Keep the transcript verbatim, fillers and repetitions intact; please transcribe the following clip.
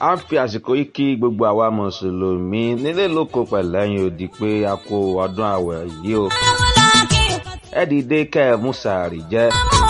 a ń fi àsìkò yìí kí gbogbo àwa mùsùlùmí nílé lóko pẹ̀lẹ́yìn òdì pé a kó ọdún àwẹ̀ yìí o. ẹ dìde kẹ́ ẹ mú sàárì jẹ.